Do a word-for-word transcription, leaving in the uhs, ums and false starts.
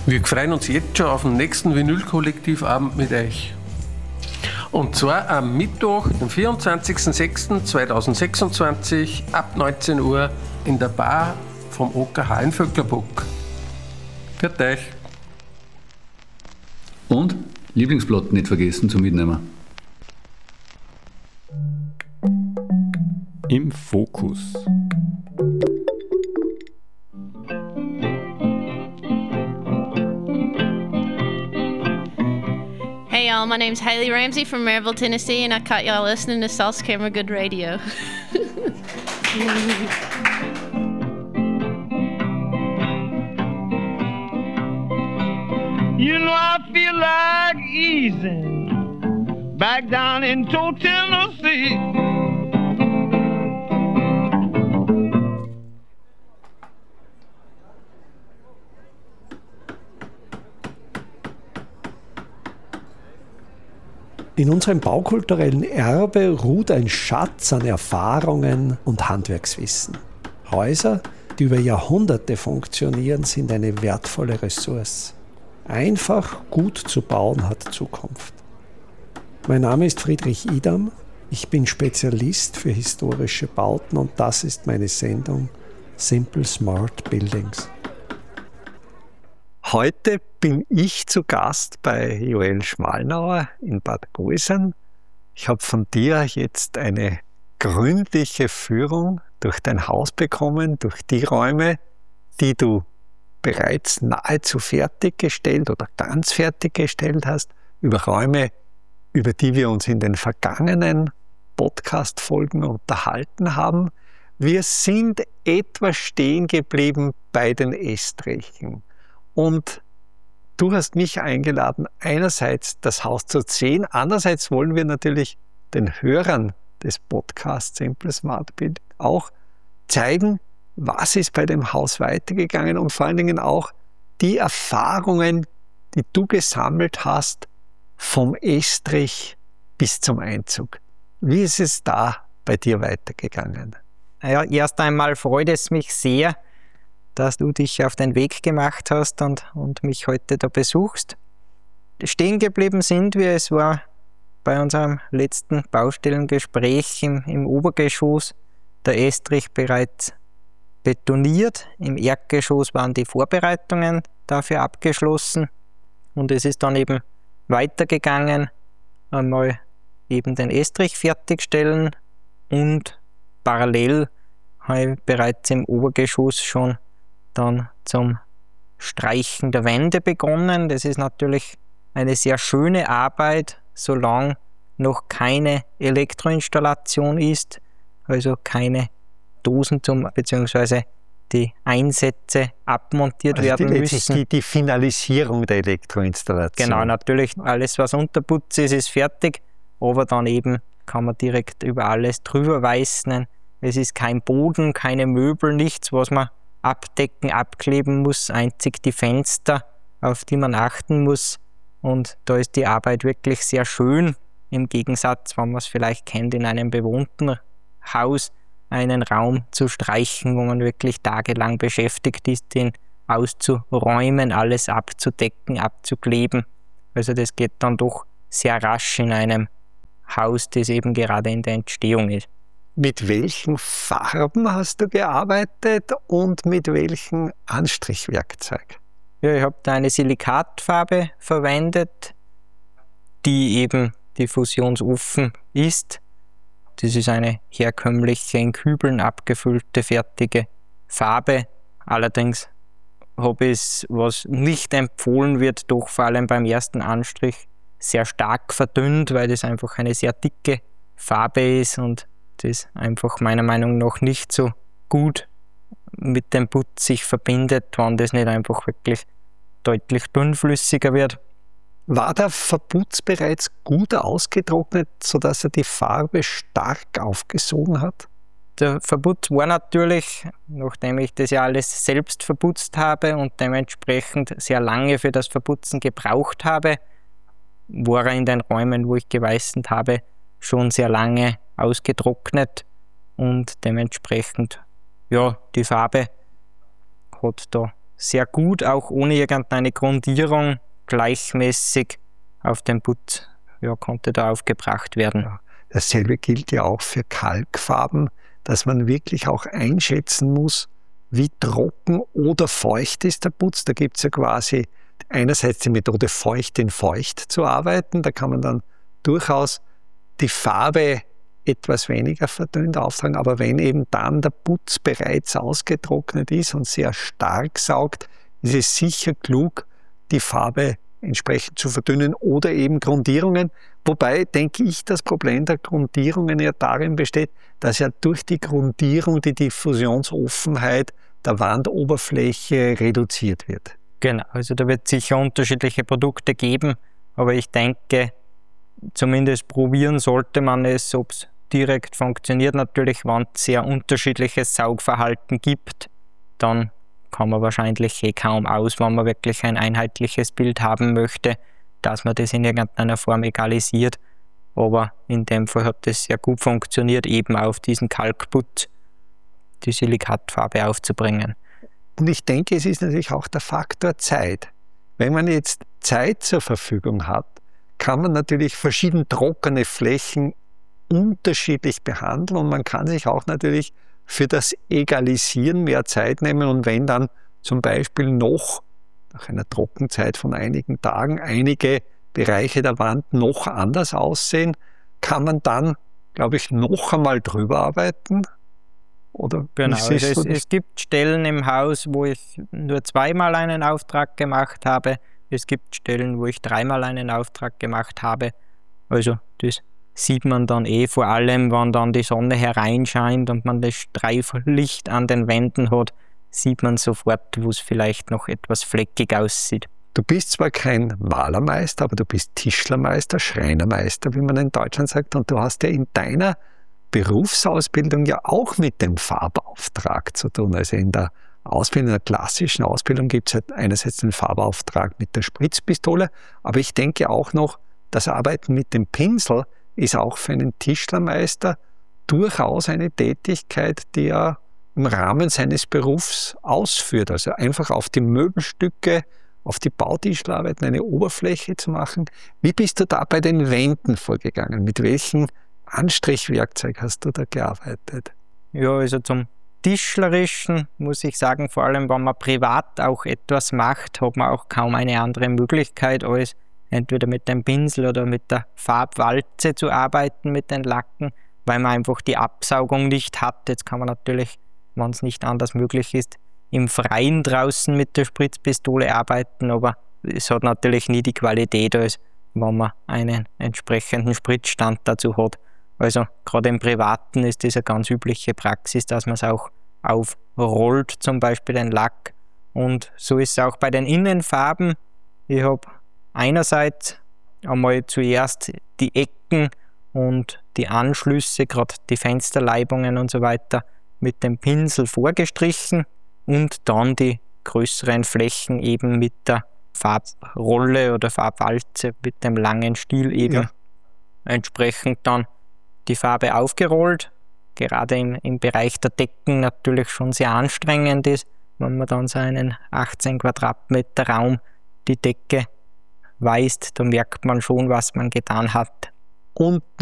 Wir freuen uns jetzt schon auf den nächsten Vinyl-Kollektivabend mit euch. Und zwar am Mittwoch, den vierundzwanzigsten sechsten zweitausendsechsundzwanzig ab neunzehn Uhr in der Bar vom O K H in Vöcklerbuck. Für euch. Und Lieblingsblatt nicht vergessen zu mitnehmen. Im Fokus. Hey y'all, my name's Hayley Ramsey from Maryville, Tennessee, and I caught y'all listening to Sauce Camera Good Radio. You know I feel like easing back down into Tennessee. In unserem baukulturellen Erbe ruht ein Schatz an Erfahrungen und Handwerkswissen. Häuser, die über Jahrhunderte funktionieren, sind eine wertvolle Ressource. Einfach gut zu bauen hat Zukunft. Mein Name ist Friedrich Idam, ich bin Spezialist für historische Bauten und das ist meine Sendung Simple Smart Buildings. Heute bin ich zu Gast bei Joel Schmalnauer in Bad Gäusern. Ich habe von dir jetzt eine gründliche Führung durch dein Haus bekommen, durch die Räume, die du bereits nahezu fertiggestellt oder ganz fertiggestellt hast, über Räume, über die wir uns in den vergangenen Podcast-Folgen unterhalten haben. Wir sind etwas stehen geblieben bei den Estrichen. Und du hast mich eingeladen, einerseits das Haus zu sehen, andererseits wollen wir natürlich den Hörern des Podcasts Simple Smart Building auch zeigen, was ist bei dem Haus weitergegangen und vor allen Dingen auch die Erfahrungen, die du gesammelt hast, vom Estrich bis zum Einzug. Wie ist es da bei dir weitergegangen? Ja, erst einmal freut es mich sehr, dass du dich auf den Weg gemacht hast und, und mich heute da besuchst. Stehen geblieben sind wir, es war bei unserem letzten Baustellengespräch im, im Obergeschoss der Estrich bereits betoniert. Im Erdgeschoss waren die Vorbereitungen dafür abgeschlossen und es ist dann eben weitergegangen, einmal eben den Estrich fertigstellen und parallel habe ich bereits im Obergeschoss schon dann zum Streichen der Wände begonnen. Das ist natürlich eine sehr schöne Arbeit, solange noch keine Elektroinstallation ist, also keine Dosen zum, beziehungsweise die Einsätze abmontiert also werden die, müssen. Die, die Finalisierung der Elektroinstallation. Genau, natürlich alles, was Unterputz ist, ist fertig, aber dann eben kann man direkt über alles drüber weißen. Es ist kein Boden, keine Möbel, nichts, was man abdecken, abkleben muss, einzig die Fenster, auf die man achten muss. Und da ist die Arbeit wirklich sehr schön, im Gegensatz, wenn man es vielleicht kennt, in einem bewohnten Haus einen Raum zu streichen, wo man wirklich tagelang beschäftigt ist, den auszuräumen, alles abzudecken, abzukleben. Also das geht dann doch sehr rasch in einem Haus, das eben gerade in der Entstehung ist. Mit welchen Farben hast du gearbeitet und mit welchem Anstrichwerkzeug? Ja, ich habe da eine Silikatfarbe verwendet, die eben diffusionsoffen ist. Das ist eine herkömmliche, in Kübeln abgefüllte, fertige Farbe. Allerdings habe ich es, was nicht empfohlen wird, doch vor allem beim ersten Anstrich sehr stark verdünnt, weil das einfach eine sehr dicke Farbe ist und das einfach meiner Meinung nach nicht so gut mit dem Putz sich verbindet, wenn das nicht einfach wirklich deutlich dünnflüssiger wird. War der Verputz bereits gut ausgetrocknet, sodass er die Farbe stark aufgesogen hat? Der Verputz war natürlich, nachdem ich das ja alles selbst verputzt habe und dementsprechend sehr lange für das Verputzen gebraucht habe, war er in den Räumen, wo ich geweißend habe, schon sehr lange ausgetrocknet und dementsprechend, ja, die Farbe hat da sehr gut, auch ohne irgendeine Grundierung, gleichmäßig auf den Putz, ja, konnte da aufgebracht werden. Ja. Dasselbe gilt ja auch für Kalkfarben, dass man wirklich auch einschätzen muss, wie trocken oder feucht ist der Putz. Da gibt es ja quasi einerseits die Methode feucht in feucht zu arbeiten. Da kann man dann durchaus die Farbe etwas weniger verdünnt auftragen. Aber wenn eben dann der Putz bereits ausgetrocknet ist und sehr stark saugt, ist es sicher klug, die Farbe entsprechend zu verdünnen oder eben Grundierungen. Wobei, denke ich, das Problem der Grundierungen ja darin besteht, dass ja durch die Grundierung die Diffusionsoffenheit der Wandoberfläche reduziert wird. Genau, also da wird es sicher unterschiedliche Produkte geben, aber ich denke, zumindest probieren sollte man es, ob es direkt funktioniert. Natürlich, wenn es sehr unterschiedliches Saugverhalten gibt, dann kann man wahrscheinlich eh kaum aus, wenn man wirklich ein einheitliches Bild haben möchte, dass man das in irgendeiner Form egalisiert. Aber in dem Fall hat das sehr gut funktioniert, eben auf diesen Kalkputz die Silikatfarbe aufzubringen. Und ich denke, es ist natürlich auch der Faktor Zeit. Wenn man jetzt Zeit zur Verfügung hat, kann man natürlich verschieden trockene Flächen unterschiedlich behandeln und man kann sich auch natürlich für das Egalisieren mehr Zeit nehmen und wenn dann zum Beispiel noch nach einer Trockenzeit von einigen Tagen einige Bereiche der Wand noch anders aussehen, kann man dann, glaube ich, noch einmal drüber arbeiten. Oder genau, also es, es gibt Stellen im Haus, wo ich nur zweimal einen Auftrag gemacht habe. Es gibt Stellen, wo ich dreimal einen Auftrag gemacht habe. Also das sieht man dann eh, vor allem, wenn dann die Sonne hereinscheint und man das Streiflicht an den Wänden hat, sieht man sofort, wo es vielleicht noch etwas fleckig aussieht. Du bist zwar kein Malermeister, aber du bist Tischlermeister, Schreinermeister, wie man in Deutschland sagt, und du hast ja in deiner Berufsausbildung ja auch mit dem Farbauftrag zu tun. Also in der Ausbildung, in der klassischen Ausbildung gibt es halt einerseits den Farbauftrag mit der Spritzpistole, aber ich denke auch noch, das Arbeiten mit dem Pinsel ist auch für einen Tischlermeister durchaus eine Tätigkeit, die er im Rahmen seines Berufs ausführt. Also einfach auf die Möbelstücke, auf die Bautischlerarbeiten eine Oberfläche zu machen. Wie bist du da bei den Wänden vorgegangen? Mit welchem Anstrichwerkzeug hast du da gearbeitet? Ja, also zum Tischlerischen muss ich sagen, vor allem wenn man privat auch etwas macht, hat man auch kaum eine andere Möglichkeit, als entweder mit dem Pinsel oder mit der Farbwalze zu arbeiten mit den Lacken, weil man einfach die Absaugung nicht hat. Jetzt kann man natürlich, wenn es nicht anders möglich ist, im Freien draußen mit der Spritzpistole arbeiten, aber es hat natürlich nie die Qualität, als wenn man einen entsprechenden Spritzstand dazu hat. Also gerade im Privaten ist das eine ganz übliche Praxis, dass man es auch aufrollt, zum Beispiel den Lack. Und so ist es auch bei den Innenfarben. Ich habe einerseits einmal zuerst die Ecken und die Anschlüsse, gerade die Fensterleibungen und so weiter, mit dem Pinsel vorgestrichen und dann die größeren Flächen eben mit der Farbrolle oder Farbwalze, mit dem langen Stiel eben ja. Entsprechend dann die Farbe aufgerollt. Gerade im, im Bereich der Decken natürlich schon sehr anstrengend ist, wenn man dann so einen achtzehn Quadratmeter Raum die Decke weist, da merkt man schon, was man getan hat. Und